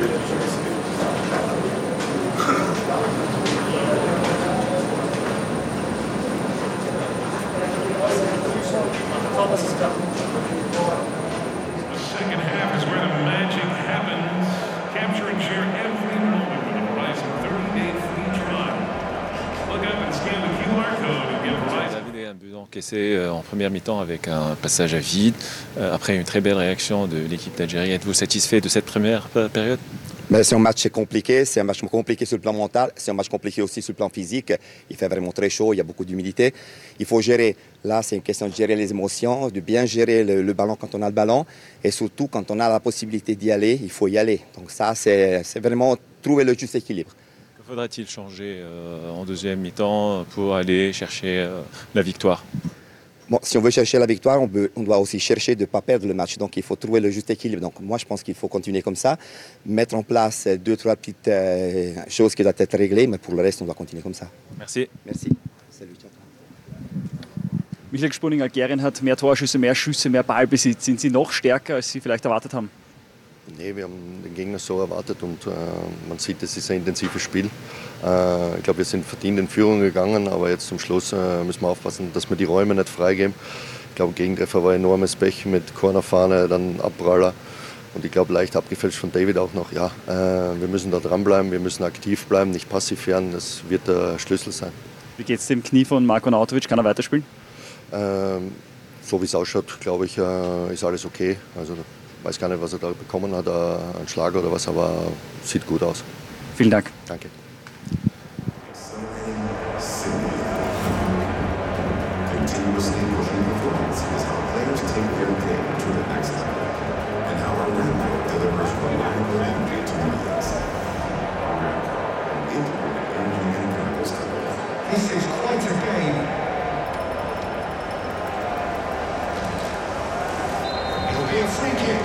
Second half is where the magic happens. Capture and share every moment with a Verizon 30-day free trial. Look up and scan the QR code and get Verizon. David a un but encaissé en première mi-temps avec un passage à vide. Après une très belle réaction de l'équipe d'Algérie. Êtes-vous satisfait de cette première période? Mais c'est un match compliqué, c'est un match compliqué sur le plan mental, c'est un match compliqué aussi sur le plan physique. Il fait vraiment très chaud, il y a beaucoup d'humidité. Il faut gérer, là c'est une question de gérer les émotions, de bien gérer le ballon quand on a le ballon. Et surtout quand on a la possibilité d'y aller, il faut y aller. Donc ça c'est vraiment trouver le juste équilibre. Que faudra-t-il changer en deuxième mi-temps pour aller chercher la victoire? Bon, si on veut chercher la victoire, on doit aussi chercher de ne pas perdre le match. Donc il faut trouver le juste équilibre. Donc moi je pense qu'il faut continuer comme ça, mettre en place 2-3 petites choses qui doivent être réglées, mais pour le reste on doit continuer comme ça. Merci. Merci. Salut, ciao. Michael Gspuning, Algerien hat mehr Torschüsse, mehr Schüsse, mehr Ballbesitz. Sind Sie noch stärker, als Sie vielleicht erwartet haben? Nee, wir haben den Gegner so erwartet und man sieht, es ist ein intensives Spiel. Ich glaube, wir sind verdient in Führung gegangen, aber jetzt zum Schluss müssen wir aufpassen, dass wir die Räume nicht freigeben. Ich glaube, Gegentreffer war enormes Pech mit Cornerfahne, dann Abpraller und ich glaube, leicht abgefälscht von David auch noch. Ja, wir müssen da dranbleiben, wir müssen aktiv bleiben, nicht passiv werden, das wird der Schlüssel sein. Wie geht es dem Knie von Marko Arnautovic? Kann er weiterspielen? So wie es ausschaut, glaube ich, ist alles okay. Also, ich weiß gar nicht, was er da bekommen hat, einen Schlag oder was, aber sieht gut aus. Vielen Dank. Danke. Continuously pushing performance is how players take their game to the next level, and how Aramco delivers reliable energy to millions. Aramco, integrated energy and chemicals company. This is quite a game. It'll be a free kick.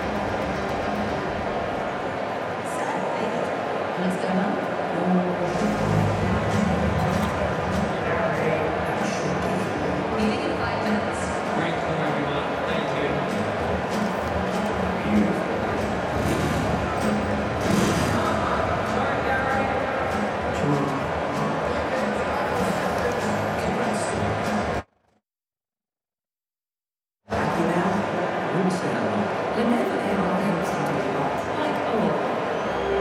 Let's go now.